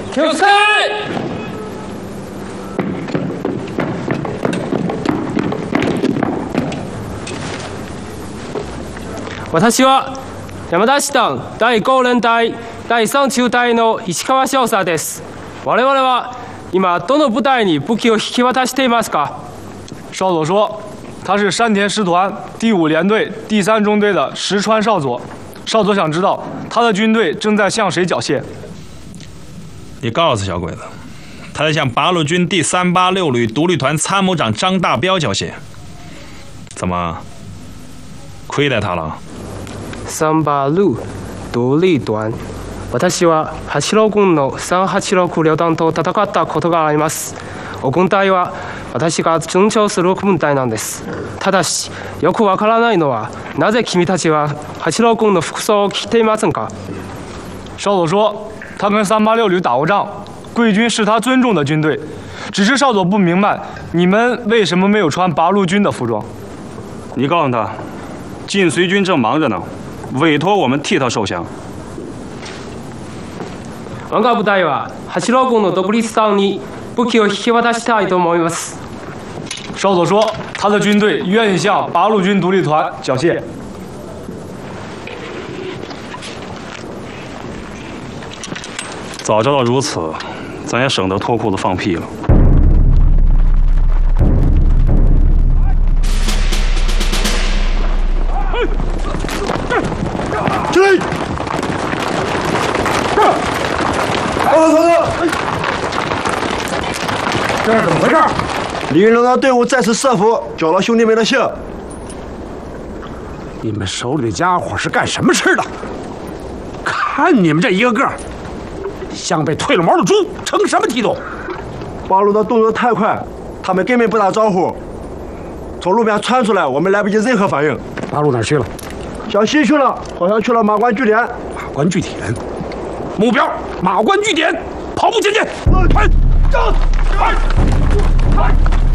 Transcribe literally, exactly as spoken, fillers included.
気をつけ！私は山田師団第五連隊第三中隊の石川少佐です。我々は今どの部隊に武器を引き渡していますか？ 少佐说，他是山田师团第五联队第三中队的石川少佐。少佐想知道他的军队正在向谁缴械？ 你告诉小鬼子，他在向八路军第三八六旅独立团参谋长张大彪缴械。怎么亏待他了？ 三八六独立团。私は八郎軍の三八六旅団と戦ったことがあります。軍隊は私が順調する軍隊なんです。ただし、よくわからないのは、なぜ君たちは八郎軍の服装を着ていませんか？ 少佐说，他跟三八六旅打过仗，贵军是他尊重的军队，只是少佐不明白你们为什么没有穿八路军的服装。 你告诉他，晋绥军正忙着呢，委托我们替他受降。 我が部隊は八郎軍の独立団に武器を引き渡したいと思います。 少佐说，他的军队愿意向八路军独立团缴械。 早知道如此，咱也省得脱裤子放屁了。 起来！报告团长， 这是怎么回事？ 李云龙的队伍再次设伏，缴了兄弟们的械。 你们手里的家伙是干什么吃的？看你们这一个个，像被褪了毛的猪，成什么体统？ 八路的动作太快，他们根本不打招呼，从路边窜出来，我们来不及任何反应。 八路哪儿去了？ 向西去了，好像去了马关据点。 马关据点，目标马关据点，跑步前进。 快，走！快，快！